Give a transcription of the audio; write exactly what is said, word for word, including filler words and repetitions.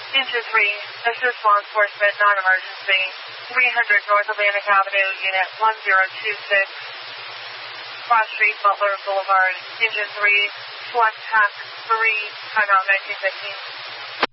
Engine three, assist law enforcement, non-emergency. three hundred North Atlantic Avenue, Unit one zero two six, Cross Street, Butler Boulevard. Engine three, select task three, timeout nineteen fifteen.